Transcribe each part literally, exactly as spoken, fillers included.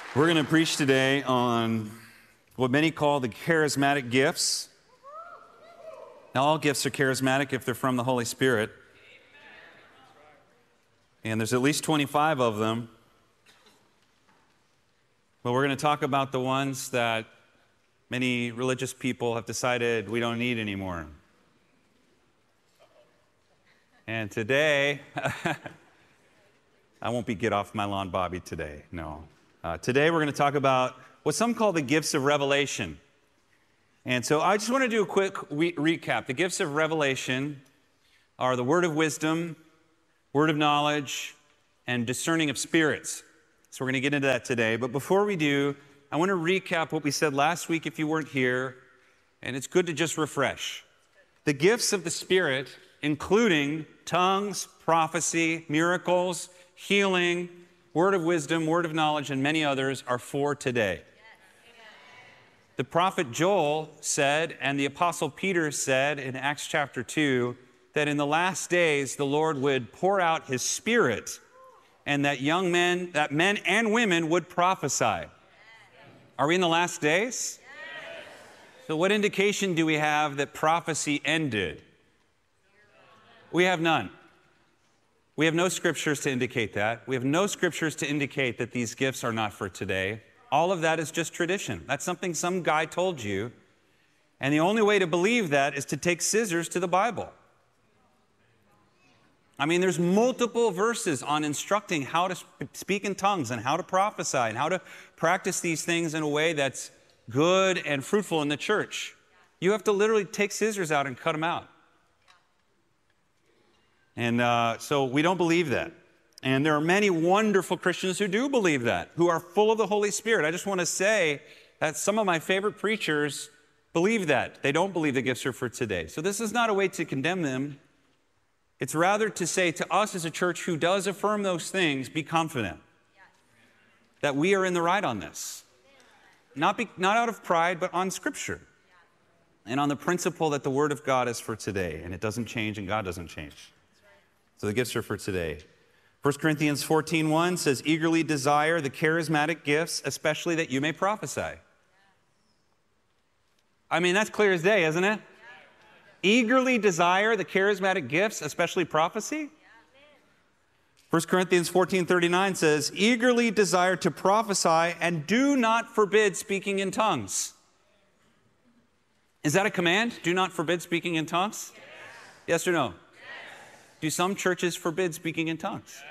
We're going to preach today on what many call the charismatic gifts. Now, all gifts are charismatic if they're from the Holy Spirit. And there's at least twenty-five of them. But we're going to talk about the ones that many religious people have decided we don't need anymore. And today, I won't be get off my lawn, Bobby, today. No. Uh, today, we're going to talk about what some call the gifts of revelation. And so I just want to do a quick re- recap. The gifts of revelation are the word of wisdom, word of knowledge, and discerning of spirits. So we're going to get into that today. But before we do, I want to recap what we said last week if you weren't here. And it's good to just refresh. The gifts of the Spirit, including tongues, prophecy, miracles, healing, word of wisdom, word of knowledge, and many others, are for today. The prophet Joel said, and the apostle Peter said in Acts chapter two, that in the last days the Lord would pour out his Spirit, and that young men, that men and women would prophesy. Are we in the last days? So what indication do we have that prophecy ended? We have none. We have no scriptures to indicate that. We have no scriptures to indicate that these gifts are not for today. All of that is just tradition. That's something some guy told you. And the only way to believe that is to take scissors to the Bible. I mean, there's multiple verses on instructing how to speak in tongues and how to prophesy and how to practice these things in a way that's good and fruitful in the church. You have to literally take scissors out and cut them out. And uh, so we don't believe that. And there are many wonderful Christians who do believe that, who are full of the Holy Spirit. I just want to say that some of my favorite preachers believe that. They don't believe the gifts are for today. So this is not a way to condemn them. It's rather to say to us as a church who does affirm those things, be confident that we are in the right on this. Not, be, not out of pride, but on Scripture. And on the principle that the Word of God is for today, and it doesn't change and God doesn't change. So the gifts are for today. First Corinthians fourteen one says, eagerly desire the charismatic gifts, especially that you may prophesy. I mean, that's clear as day, isn't it? Eagerly desire the charismatic gifts, especially prophecy. First Corinthians fourteen thirty-nine says, eagerly desire to prophesy and do not forbid speaking in tongues. Is that a command? Do not forbid speaking in tongues? Yes, yes or no? Do some churches forbid speaking in tongues? Yes.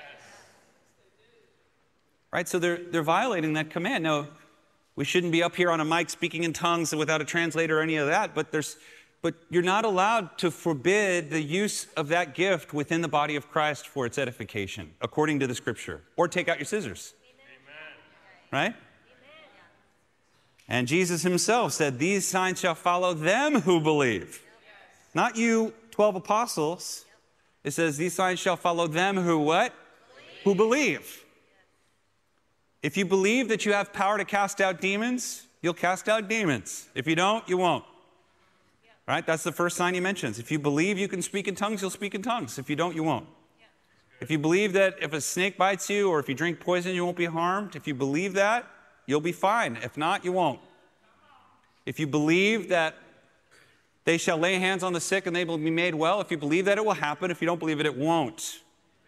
Right, so they're, they're violating that command. No, we shouldn't be up here on a mic speaking in tongues without a translator or any of that, but there's, but you're not allowed to forbid the use of that gift within the body of Christ for its edification, according to the Scripture. Or take out your scissors. Amen. Right? Amen. And Jesus himself said, these signs shall follow them who believe. Yes. Not you, twelve apostles. It says, these signs shall follow them who what? Believe. Who believe. If you believe that you have power to cast out demons, you'll cast out demons. If you don't, you won't. Right? That's the first sign he mentions. If you believe you can speak in tongues, you'll speak in tongues. If you don't, you won't. If you believe that if a snake bites you or if you drink poison, you won't be harmed, if you believe that, you'll be fine. If not, you won't. If you believe that they shall lay hands on the sick and they will be made well. If you believe that, it will happen. If you don't believe it, it won't.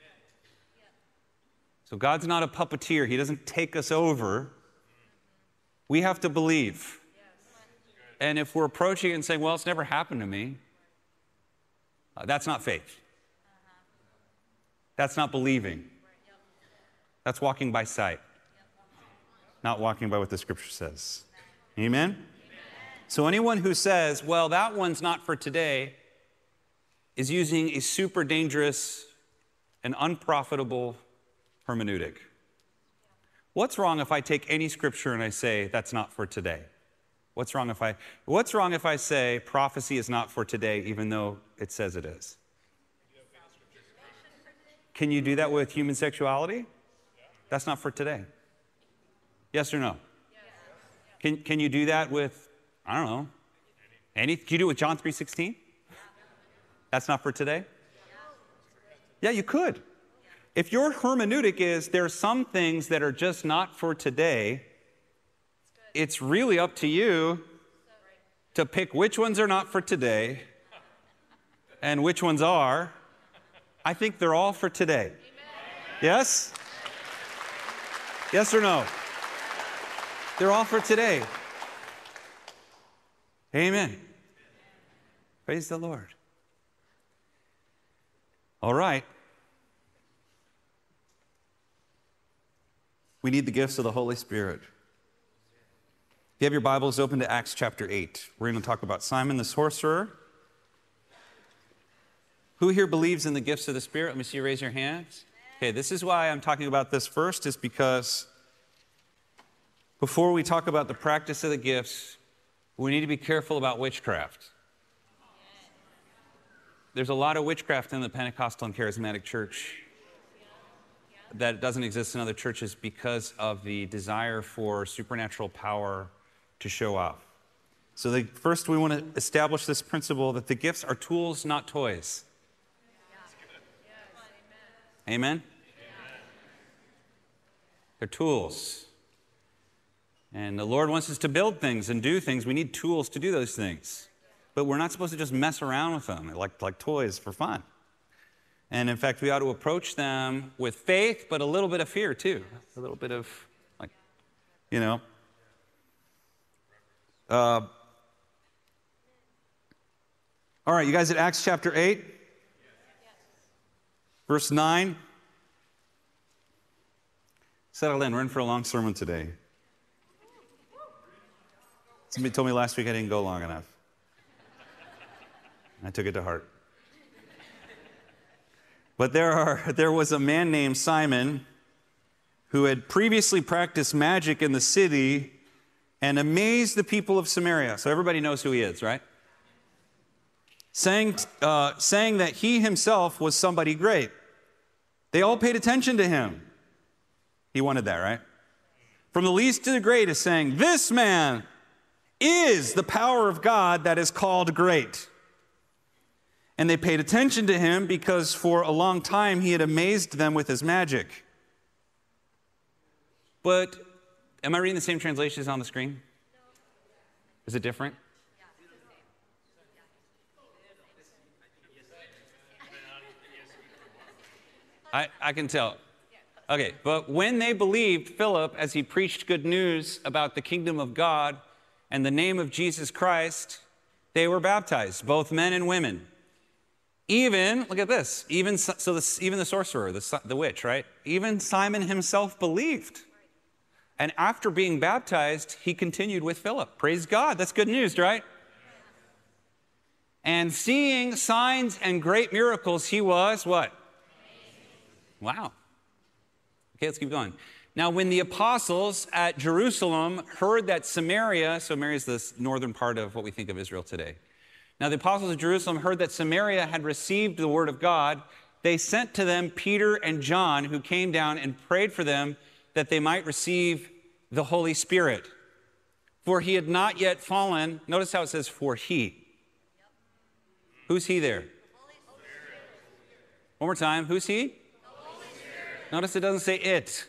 So God's not a puppeteer. He doesn't take us over. We have to believe. And if we're approaching it and saying, well, it's never happened to me, uh, that's not faith. That's not believing. That's walking by sight, not walking by what the Scripture says. Amen? So anyone who says, well, that one's not for today, is using a super dangerous and unprofitable hermeneutic. What's wrong if I take any scripture and I say that's not for today? What's wrong if I What's wrong if I say prophecy is not for today even though it says it is? Can you do that with human sexuality? That's not for today. Yes or no? Can can you do that with, I don't know, any, can you do it with John three sixteen? That's not for today? Yeah, you could. If your hermeneutic is there are some things that are just not for today, it's really up to you to pick which ones are not for today and which ones are. I think they're all for today. Yes? Yes or no? They're all for today. Amen. Praise the Lord. All right. We need the gifts of the Holy Spirit. If you have your Bibles, open to Acts chapter eight. We're going to talk about Simon the sorcerer. Who here believes in the gifts of the Spirit? Let me see you raise your hands. Okay, this is why I'm talking about this first, is because before we talk about the practice of the gifts, we need to be careful about witchcraft. There's a lot of witchcraft in the Pentecostal and Charismatic Church that doesn't exist in other churches because of the desire for supernatural power to show off. So the, first we want to establish this principle that the gifts are tools, not toys. Amen? They're tools. And the Lord wants us to build things and do things. We need tools to do those things. But we're not supposed to just mess around with them like, like toys for fun. And in fact, we ought to approach them with faith, but a little bit of fear too. A little bit of, like, you know. Uh, all right, you guys at Acts chapter eight? Verse nine. Settle in. We're in for a long sermon today. Somebody told me last week I didn't go long enough. I took it to heart. But there are there was a man named Simon who had previously practiced magic in the city and amazed the people of Samaria. So everybody knows who he is, right? Saying, uh, saying that he himself was somebody great. They all paid attention to him. He wanted that, right? From the least to the greatest, saying, "This man is the power of God that is called great." And they paid attention to him because for a long time he had amazed them with his magic. But am I reading the same translations on the screen? Is it different? I, I can tell. Okay, but when they believed Philip as he preached good news about the kingdom of God and the name of Jesus Christ, they were baptized, both men and women. Even, look at this, even so this, even the sorcerer, the, the witch, right? Even Simon himself believed. And after being baptized, he continued with Philip. Praise God, that's good news, right? And seeing signs and great miracles, he was what? Wow. Okay, let's keep going. Now, when the apostles at Jerusalem heard that Samaria, so Samaria is the northern part of what we think of Israel today. Now, the apostles of Jerusalem heard that Samaria had received the word of God. They sent to them Peter and John, who came down and prayed for them that they might receive the Holy Spirit. For he had not yet fallen. Notice how it says, for he. Who's he there? One more time. Who's he? Notice it doesn't say it.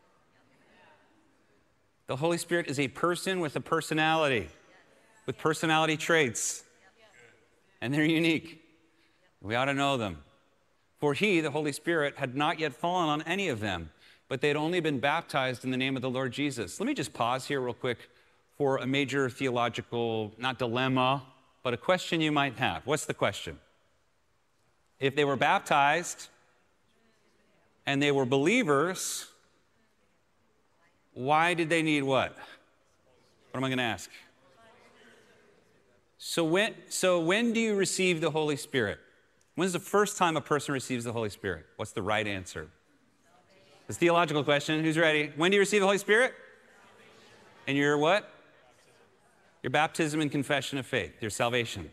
The Holy Spirit is a person with a personality, with personality traits. And they're unique. We ought to know them. For he, the Holy Spirit, had not yet fallen on any of them, but they had only been baptized in the name of the Lord Jesus. Let me just pause here real quick for a major theological, not dilemma, but a question you might have. What's the question? If they were baptized and they were believers, why did they need what? What am I going to ask? So when, so when do you receive the Holy Spirit? When's the first time a person receives the Holy Spirit? What's the right answer? It's a theological question. Who's ready? When do you receive the Holy Spirit? And your what? Your baptism and confession of faith, your salvation.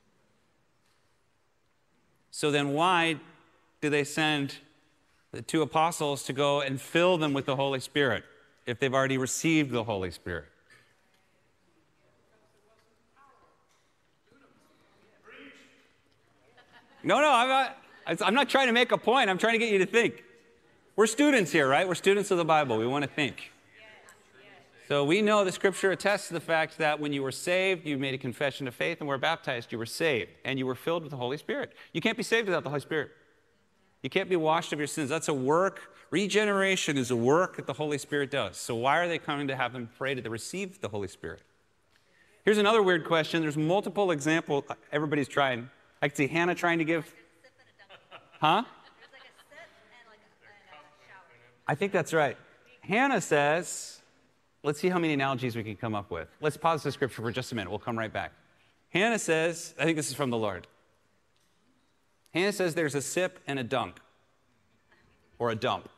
So then why do they send the two apostles to go and fill them with the Holy Spirit if they've already received the Holy Spirit? No, no, I'm not, I'm not trying to make a point. I'm trying to get you to think. We're students here, right? We're students of the Bible. We want to think. So we know the scripture attests to the fact that when you were saved, you made a confession of faith and were baptized, you were saved, and you were filled with the Holy Spirit. You can't be saved without the Holy Spirit. You can't be washed of your sins. That's a work. Regeneration is a work that the Holy Spirit does. So why are they coming to have them pray to receive the Holy Spirit? Here's another weird question. There's multiple examples. Everybody's trying. I can see Hannah trying to give. Huh? I think that's right. Hannah says, let's see how many analogies we can come up with. Let's pause the scripture for just a minute. We'll come right back. Hannah says, I think this is from the Lord. Hannah says there's a sip and a dunk, or a dump.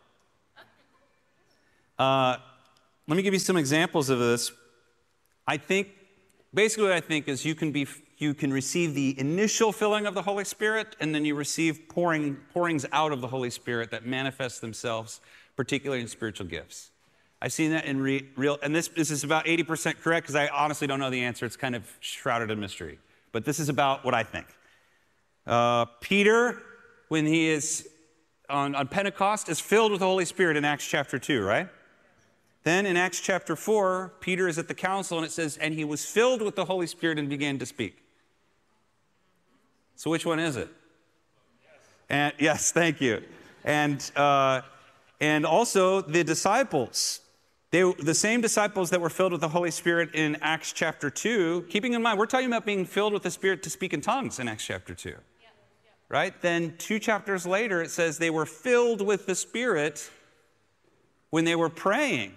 Uh, let me give you some examples of this. I think, basically what I think is you can be, you can receive the initial filling of the Holy Spirit, and then you receive pouring, pourings out of the Holy Spirit that manifest themselves, particularly in spiritual gifts. I've seen that in re, real, and this, this is about eighty percent correct, because I honestly don't know the answer. It's kind of shrouded in mystery. But this is about what I think. Uh, Peter, when he is on, on Pentecost, is filled with the Holy Spirit in Acts chapter two, right? Then in Acts chapter four, Peter is at the council, and it says, and he was filled with the Holy Spirit and began to speak. So which one is it? Yes, and, yes thank you. And, uh, and also the disciples. They, the same disciples that were filled with the Holy Spirit in Acts chapter two, keeping in mind, we're talking about being filled with the Spirit to speak in tongues in Acts chapter two. Right? Then two chapters later, it says they were filled with the Spirit when they were praying.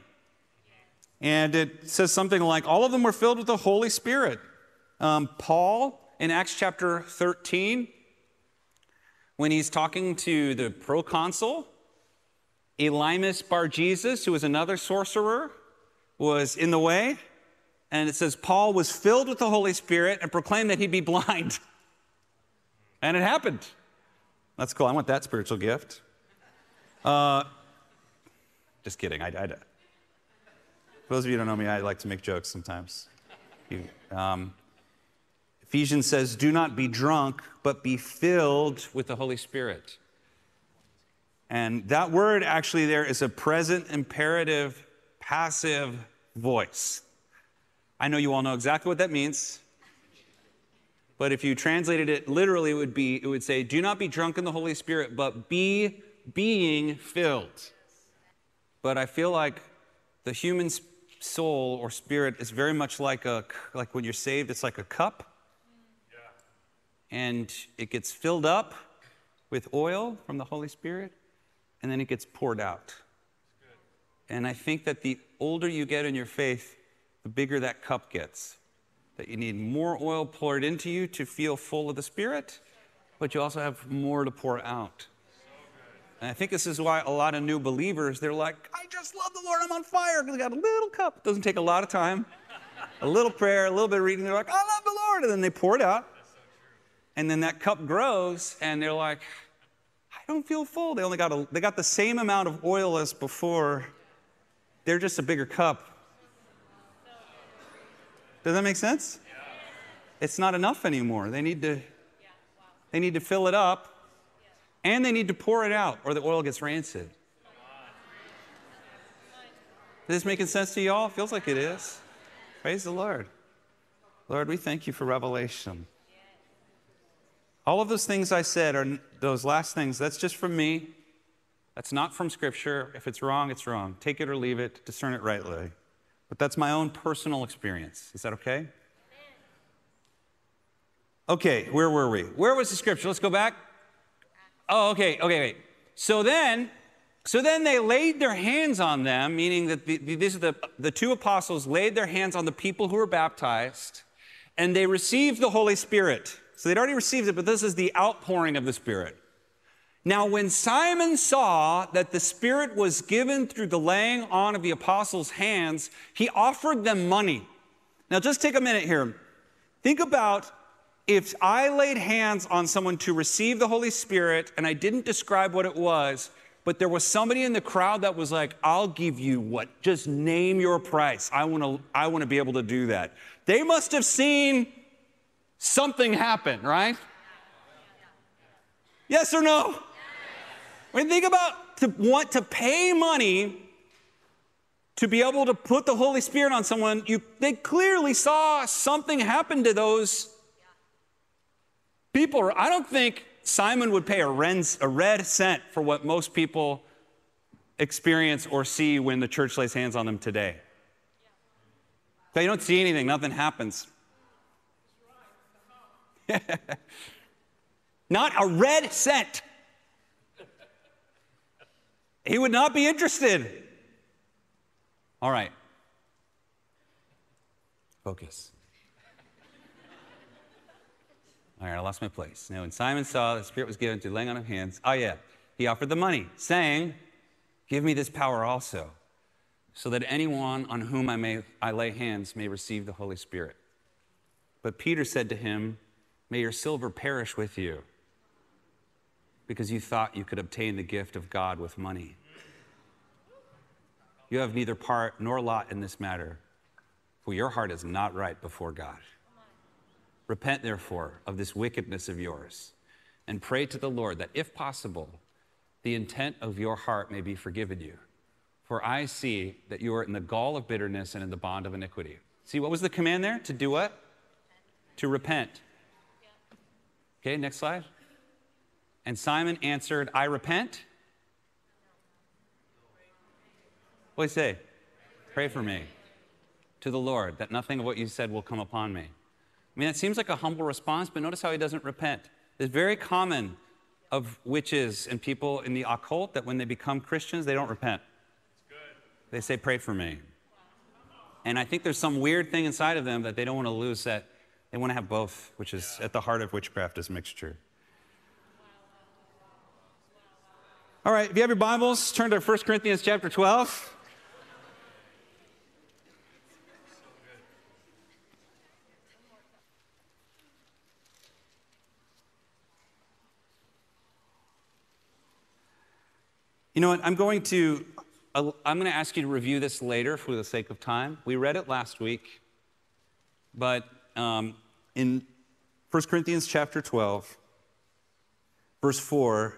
And it says something like, all of them were filled with the Holy Spirit. Um, Paul, in Acts chapter thirteen, when he's talking to the proconsul, Elymas Bar Jesus, who was another sorcerer, was in the way. And it says Paul was filled with the Holy Spirit and proclaimed that he'd be blind. And it happened. That's cool. I want that spiritual gift. Uh, just kidding. I, I, for those of you who don't know me, I like to make jokes sometimes. You, um, Ephesians says, do not be drunk, but be filled with the Holy Spirit. And that word actually there is a present imperative passive voice. I know you all know exactly what that means. But if you translated it literally, it would be, it would say, do not be drunk in the Holy Spirit, but be being filled. But I feel like the human soul or spirit is very much like a, like when you're saved, it's like a cup. Yeah. And it gets filled up with oil from the Holy Spirit, and then it gets poured out. And I think that the older you get in your faith, the bigger that cup gets. That you need more oil poured into you to feel full of the Spirit, but you also have more to pour out. And I think this is why a lot of new believers, they're like, I just love the Lord, I'm on fire, because I got a little cup. It doesn't take a lot of time. A little prayer, a little bit of reading, they're like, I love the Lord, and then they pour it out. And then that cup grows, and they're like, I don't feel full. They only got a, they got the same amount of oil as before. They're just a bigger cup. Does that make sense? Yeah. It's not enough anymore. They need to, yeah. Wow. They need to fill it up, yeah. And they need to pour it out, or the oil gets rancid. Is this making sense to y'all? Feels like it is. Praise the Lord. Lord, we thank you for revelation. All of those things I said are those last things. That's just from me. That's not from Scripture. If it's wrong, it's wrong. Take it or leave it. Discern it rightly. But that's my own personal experience. Is that okay? Okay, where were we? Where was the scripture? Let's go back. Oh, okay, okay, wait. So then, so then they laid their hands on them, meaning that the, the, these are the, the two apostles laid their hands on the people who were baptized, and they received the Holy Spirit. So they'd already received it, but this is the outpouring of the Spirit. Now, when Simon saw that the Spirit was given through the laying on of the apostles' hands, he offered them money. Now, just take a minute here. Think about if I laid hands on someone to receive the Holy Spirit and I didn't describe what it was, but there was somebody in the crowd that was like, I'll give you what, just name your price. I want to, I want to be able to do that. They must have seen something happen, right? Yes or no? When you think about to want to pay money to be able to put the Holy Spirit on someone, you, they clearly saw something happen to those people. I don't think Simon would pay a, rens, a red cent for what most people experience or see when the church lays hands on them today. They don't see anything, nothing happens. Not a red cent. He would not be interested. All right. Focus. All right, I lost my place. Now, when Simon saw the Spirit was given to laying on of hands, oh yeah, he offered the money, saying, give me this power also, so that anyone on whom I may I lay hands may receive the Holy Spirit. But Peter said to him, may your silver perish with you, because you thought you could obtain the gift of God with money. You have neither part nor lot in this matter, for your heart is not right before God. Repent, therefore, of this wickedness of yours, and pray to the Lord that, if possible, the intent of your heart may be forgiven you. For I see that you are in the gall of bitterness and in the bond of iniquity. See, what was the command there? To do what? To repent. Okay, next slide. And Simon answered, I repent. What do you say? Pray for me to the Lord, that nothing of what you said will come upon me. I mean, that seems like a humble response, but notice how he doesn't repent. It's very common of witches and people in the occult that when they become Christians, they don't repent. They say, pray for me. And I think there's some weird thing inside of them that they don't want to lose, that they want to have both, which is at the heart of witchcraft is mixture. All right, if you have your Bibles, turn to First Corinthians chapter twelve. You know what, I'm going to, I'm going to ask you to review this later for the sake of time. We read it last week, but um, in First Corinthians chapter twelve, verse four,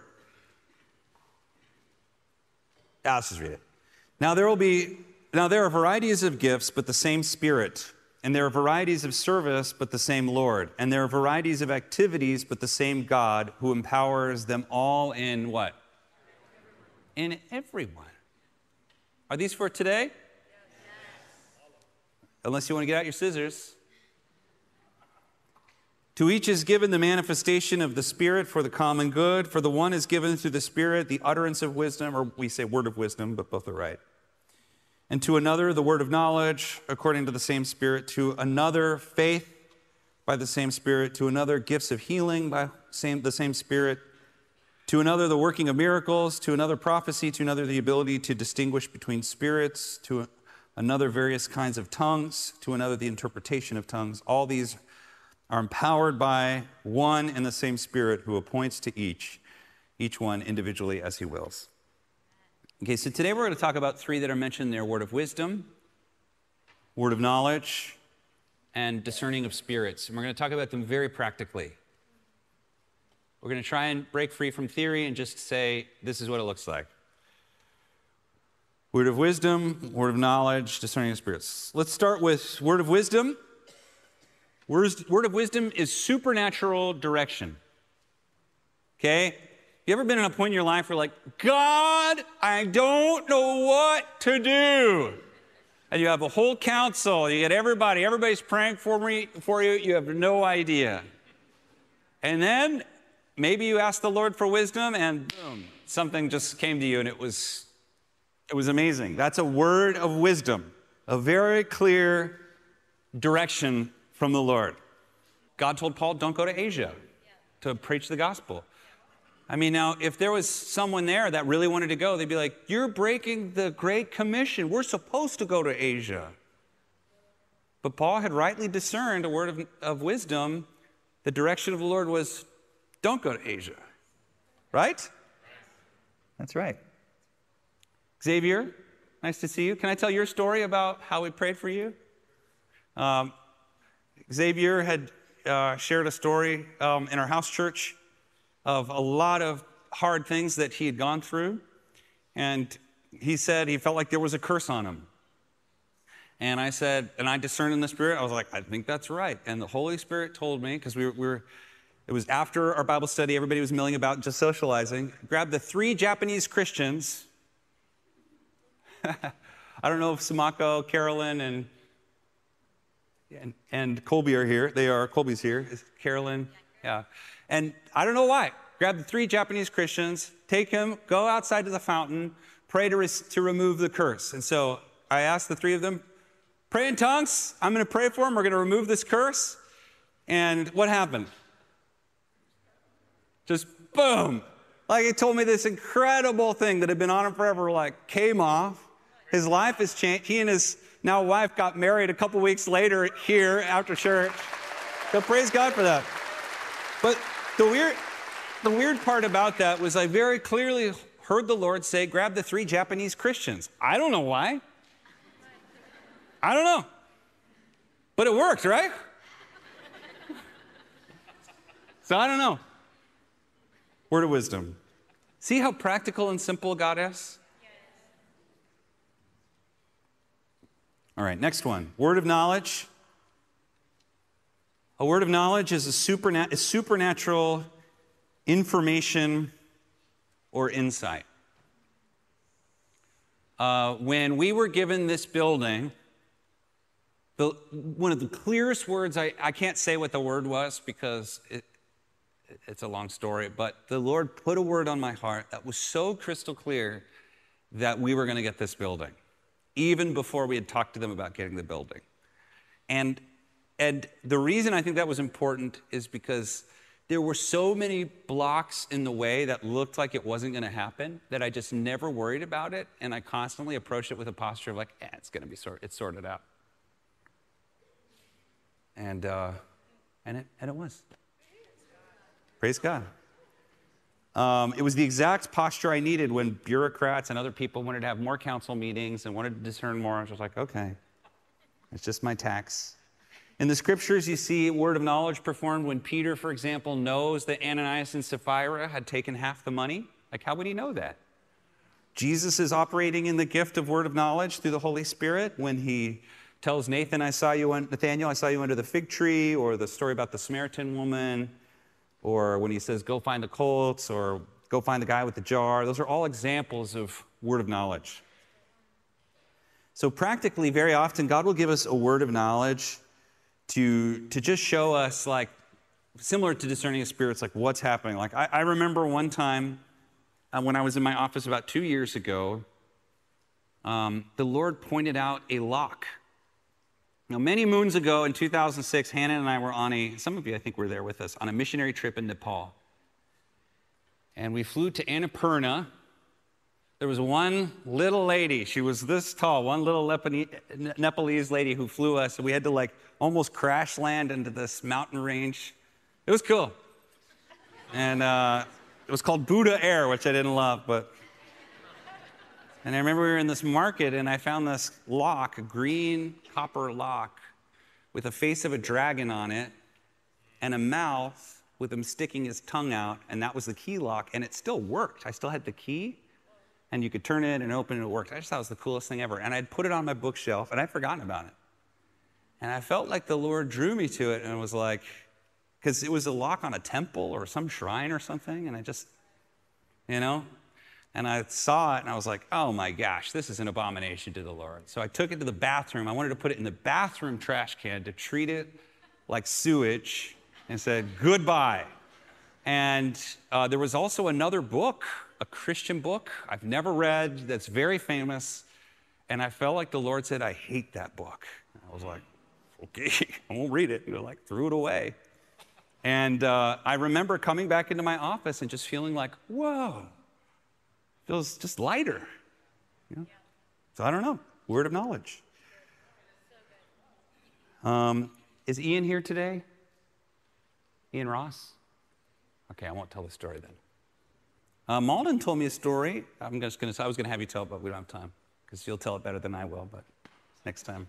yeah, let's just read it. Now there will be, now there are varieties of gifts, but the same Spirit. And there are varieties of service, but the same Lord. And there are varieties of activities, but the same God who empowers them all in what? In everyone. Are these for today? Yes. Unless you want to get out your scissors. To each is given the manifestation of the Spirit for the common good. For the one is given through the Spirit the utterance of wisdom, or we say word of wisdom, but both are right. And to another the word of knowledge according to the same Spirit. To another faith by the same Spirit. To another gifts of healing by same, the same Spirit. To another, the working of miracles. To another, prophecy. To another, the ability to distinguish between spirits. To another, various kinds of tongues. To another, the interpretation of tongues. All these are empowered by one and the same Spirit who appoints to each, each one individually as he wills. Okay, so today we're going to talk about three that are mentioned there: word of wisdom, word of knowledge, and discerning of spirits. And we're going to talk about them very practically. We're going to try and break free from theory and just say, this is what it looks like. Word of wisdom, word of knowledge, discerning of spirits. Let's start with word of wisdom. Word of wisdom is supernatural direction. Okay? You ever been in a point in your life where you're like, God, I don't know what to do? And you have a whole council, you get everybody, everybody's praying for me, for you, you have no idea. And then maybe you asked the Lord for wisdom and boom, something just came to you and it was, it was amazing. That's a word of wisdom, a very clear direction from the Lord. God told Paul, don't go to Asia to preach the gospel. I mean, now, if there was someone there that really wanted to go, they'd be like, you're breaking the Great Commission. We're supposed to go to Asia. But Paul had rightly discerned a word of, of wisdom. The direction of the Lord was, don't go to Asia. Right? That's right. Xavier, nice to see you. Can I tell your story about how we prayed for you? Um, Xavier had uh, shared a story um, in our house church of a lot of hard things that he had gone through. And he said he felt like there was a curse on him. And I said, and I discerned in the Spirit, I was like, I think that's right. And the Holy Spirit told me, because we were, we were, it was after our Bible study, everybody was milling about just socializing, grab the three Japanese Christians. I don't know if Samako, Carolyn, and, and, and Colby are here. They are, Colby's here. Is Carolyn? Yeah. And I don't know why. Grab the three Japanese Christians, take him, go outside to the fountain, pray to, res- to remove the curse. And so I asked the three of them, pray in tongues. I'm going to pray for him. We're going to remove this curse. And what happened? Just boom. Like he told me this incredible thing that had been on him forever, like came off. His life has changed. He and his now wife got married a couple weeks later here after church. So praise God for that. But the weird, the weird part about that was I very clearly heard the Lord say, grab the three Japanese Christians. I don't know why. I don't know. But it worked, right? So I don't know. Word of wisdom. See how practical and simple God is? All right, next one. Word of knowledge. A word of knowledge is a, superna- a supernatural information or insight. Uh, when we were given this building, the, one of the clearest words, I, I can't say what the word was because it, it's a long story, but the Lord put a word on my heart that was so crystal clear that we were going to get this building, even before we had talked to them about getting the building. And, and the reason I think that was important is because there were so many blocks in the way that looked like it wasn't going to happen that I just never worried about it, and I constantly approached it with a posture of like, eh, it's going to be sort, it's sorted out. And, uh, and, it, and it was. Praise God. Um, it was the exact posture I needed when bureaucrats and other people wanted to have more council meetings and wanted to discern more. I was just like, okay, it's just my tax. In the scriptures, you see word of knowledge performed when Peter, for example, knows that Ananias and Sapphira had taken half the money. Like, how would he know that? Jesus is operating in the gift of word of knowledge through the Holy Spirit when he tells Nathan, I saw you, Nathaniel, I saw you under the fig tree, or the story about the Samaritan woman, or when he says, go find the colts, or go find the guy with the jar. Those are all examples of word of knowledge. So practically, very often, God will give us a word of knowledge to, to just show us, like, similar to discerning of spirits, like what's happening. Like I, I remember one time uh, when I was in my office about two years ago, um, the Lord pointed out a lock. Now, many moons ago in two thousand six, Hannah and I were on a, some of you I think were there with us, on a missionary trip in Nepal. And we flew to Annapurna. There was one little lady, she was this tall, one little Nepalese lady who flew us, and we had to like almost crash land into this mountain range. It was cool. And uh, it was called Buddha Air, which I didn't love, but. And I remember we were in this market, and I found this lock, a green copper lock, with a face of a dragon on it, and a mouth with him sticking his tongue out, and that was the key lock, and it still worked. I still had the key, and you could turn it and open it, and it worked. I just thought it was the coolest thing ever. And I'd put it on my bookshelf, and I'd forgotten about it. And I felt like the Lord drew me to it, and it was like, because it was a lock on a temple or some shrine or something, and I just, you know, and I saw it, and I was like, oh my gosh, this is an abomination to the Lord. So I took it to the bathroom. I wanted to put it in the bathroom trash can to treat it like sewage, and said, goodbye. And uh, there was also another book, a Christian book I've never read that's very famous, and I felt like the Lord said, I hate that book. And I was like, okay, I won't read it. You know, like, threw it away. And uh, I remember coming back into my office and just feeling like, whoa, feels just lighter. You know? So I don't know, word of knowledge. Um, is Ian here today? Ian Ross? Okay, I won't tell the story then. Uh, Malden told me a story. I'm just going to. I was going to have you tell it, but we don't have time because you'll tell it better than I will. But next time.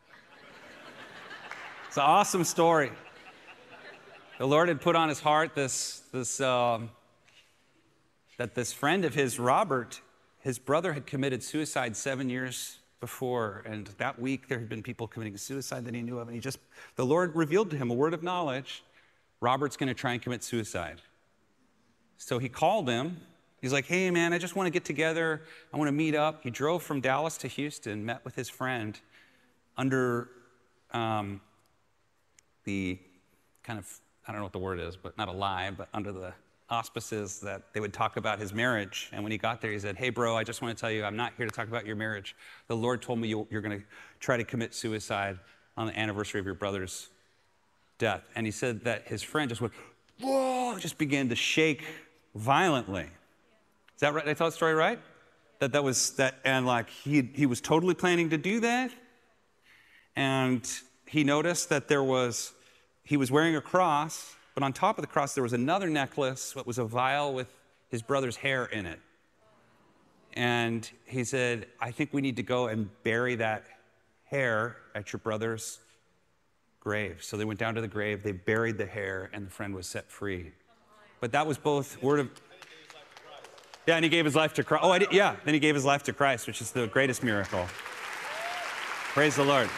It's an awesome story. The Lord had put on his heart this this um, that this friend of his, Robert, his brother had committed suicide seven years before, and that week there had been people committing suicide that he knew of, and he just, the Lord revealed to him a word of knowledge. Robert's going to try and commit suicide. So he called him. He's like, hey, man, I just want to get together. I want to meet up. He drove from Dallas to Houston, met with his friend under um, the kind of, I don't know what the word is, but not a lie, but under the auspices that they would talk about his marriage. And when he got there, he said, hey, bro, I just want to tell you, I'm not here to talk about your marriage. The Lord told me you, you're going to try to commit suicide on the anniversary of your brother's death. And he said that his friend just went, whoa, just began to shake violently. Is that right? Did I tell the story right? That that was that, and like he he was totally planning to do that. And he noticed that there was, he was wearing a cross, but on top of the cross, there was another necklace, what was a vial with his brother's hair in it. And he said, I think we need to go and bury that hair at your brother's grave. So they went down to the grave, they buried the hair, and the friend was set free. But that was both word of, yeah, and he gave his life to Christ. Oh, I did, yeah, then he gave his life to Christ, which is the greatest miracle. Praise the Lord.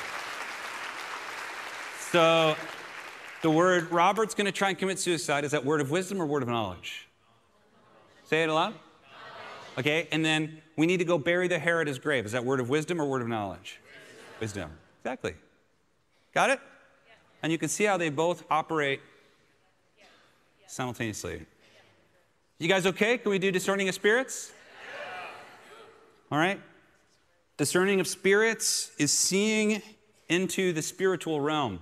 So the word, Robert's going to try and commit suicide. Is that word of wisdom or word of knowledge? Say it aloud. Okay, and then we need to go bury the hair at his grave. Is that word of wisdom or word of knowledge? Wisdom. Wisdom. Exactly. Got it? Yeah. And you can see how they both operate yeah. Yeah. simultaneously. Yeah. You guys okay? Can we do discerning of spirits? Yeah. All right. Discerning of spirits is seeing into the spiritual realm.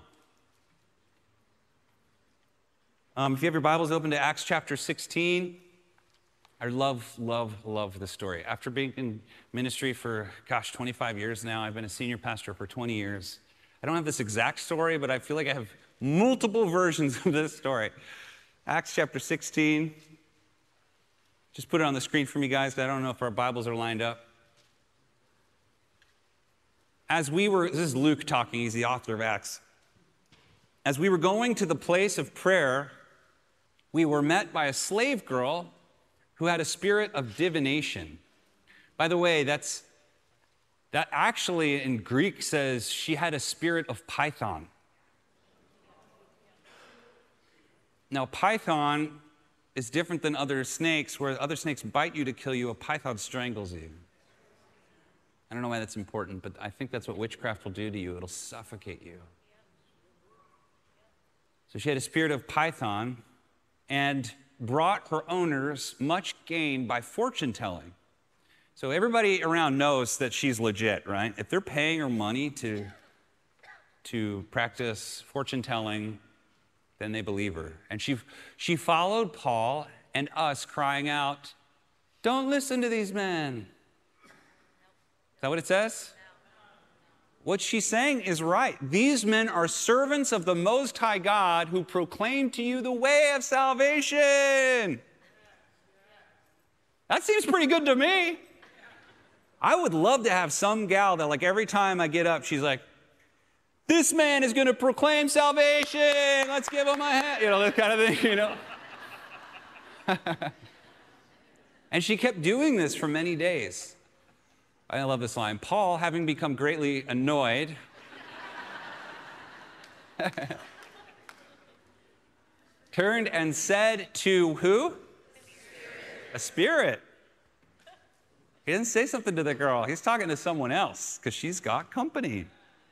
Um, if you have your Bibles open to Acts chapter sixteen, I love, love, love this story. After being in ministry for, gosh, twenty-five years now, I've been a senior pastor for twenty years. I don't have this exact story, but I feel like I have multiple versions of this story. Acts chapter sixteen. Just put it on the screen for me, guys. I don't know if our Bibles are lined up. As we were, this is Luke talking, he's the author of Acts. As we were going to the place of prayer, we were met by a slave girl who had a spirit of divination. By the way, that's that actually in Greek says she had a spirit of python. Now, python is different than other snakes, where other snakes bite you to kill you, a python strangles you. I don't know why that's important, but I think that's what witchcraft will do to you. It'll suffocate you. So she had a spirit of python and brought her owners much gain by fortune telling. So everybody around knows that she's legit, right? If they're paying her money to, to practice fortune telling, then they believe her. And she, she followed Paul and us crying out, don't listen to these men. Is that what it says? What she's saying is right. These men are servants of the Most High God who proclaim to you the way of salvation. That seems pretty good to me. I would love to have some gal that, like, every time I get up, she's like, this man is going to proclaim salvation. Let's give him a hand. You know, that kind of thing, you know. And she kept doing this for many days. I love this line. Paul, having become greatly annoyed, turned and said to who? A spirit. A spirit. He didn't say something to the girl. He's talking to someone else because she's got company.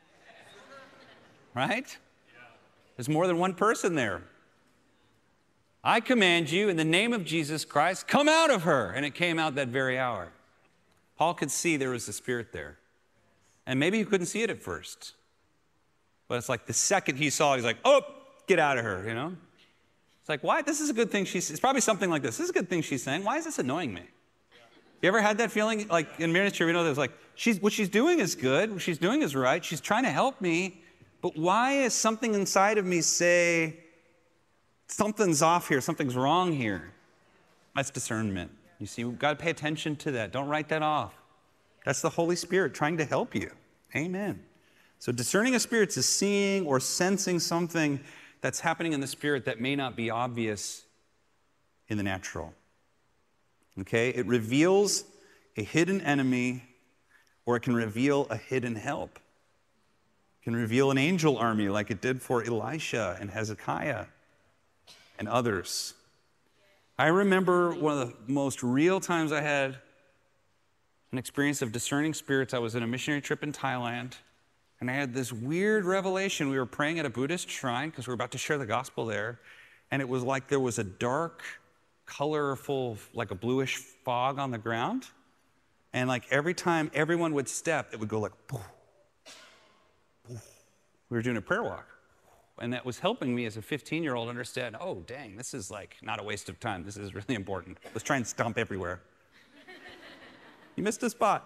Right? There's more than one person there. I command you in the name of Jesus Christ, come out of her. And it came out that very hour. Paul could see there was a spirit there. And maybe he couldn't see it at first. But it's like the second he saw it, he's like, oh, get out of her, you know? It's like, why? This is a good thing she's, it's probably something like this. This is a good thing she's saying. Why is this annoying me? You ever had that feeling? Like in ministry, we know there's like, she's, what she's doing is good. What she's doing is right. She's trying to help me. But why is something inside of me say, something's off here, something's wrong here? That's discernment. You see, we've got to pay attention to that. Don't write that off. That's the Holy Spirit trying to help you. Amen. So discerning of spirits is seeing or sensing something that's happening in the spirit that may not be obvious in the natural. Okay? It reveals a hidden enemy or it can reveal a hidden help. It can reveal an angel army like it did for Elisha and Hezekiah and others. I remember one of the most real times I had an experience of discerning spirits. I was on a missionary trip in Thailand, and I had this weird revelation. We were praying at a Buddhist shrine because we were about to share the gospel there, and it was like there was a dark, colorful, like a bluish fog on the ground, and like every time everyone would step, it would go like, poof, poof. We were doing a prayer walk. And that was helping me as a fifteen-year-old understand, oh, dang, this is like not a waste of time. This is really important. Let's try and stomp everywhere. You missed a spot.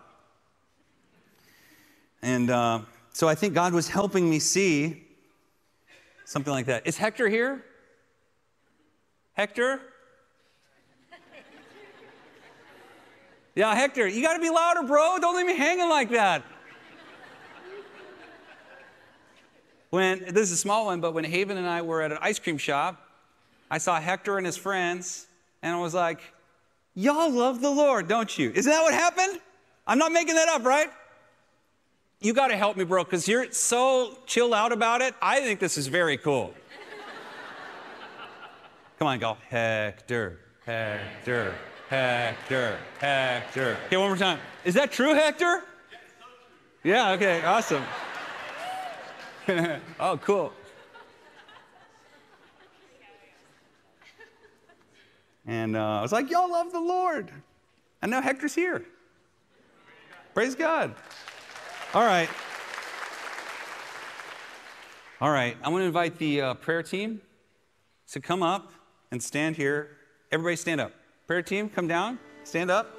And uh, so I think God was helping me see something like that. Is Hector here? Hector? Yeah, Hector, you got to be louder, bro. Don't leave me hanging like that. When, this is a small one, but when Haven and I were at an ice cream shop, I saw Hector and his friends, and I was like, y'all love the Lord, don't you? Isn't that what happened? I'm not making that up, right? You got to help me, bro, because you're so chilled out about it. I think this is very cool. Come on, go. Hector, Hector, Hector, Hector. Okay, one more time. Is that true, Hector? Yeah, okay, awesome. Oh, cool. And uh, I was like, y'all love the Lord. And now Hector's here. Praise God. All right. All right. I want to invite the uh, prayer team to come up and stand here. Everybody stand up. Prayer team, come down. Stand up.